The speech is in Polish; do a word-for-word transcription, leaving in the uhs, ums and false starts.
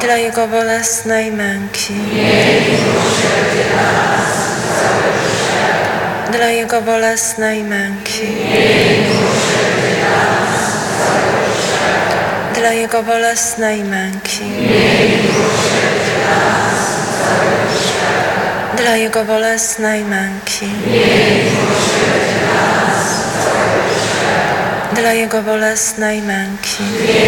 dla Jego bolesnej męki, dla Jego bolesnej męki, dla Jego bolesnej męki, dla Jego bolesnej męki, dla Jego bolesnej męki.